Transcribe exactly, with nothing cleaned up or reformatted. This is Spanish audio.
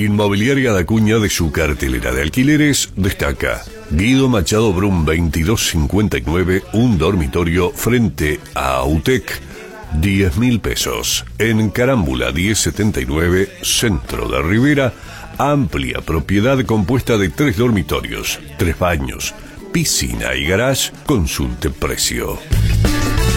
Inmobiliaria da Cuña, de su cartelera de alquileres destaca Guido Machado Brum veintidós cincuenta y nueve, un dormitorio frente a Autec, diez mil pesos. En Carámbula diez setenta y nueve, centro de Rivera, amplia propiedad compuesta de tres dormitorios, tres baños, piscina y garage. Consulte precio.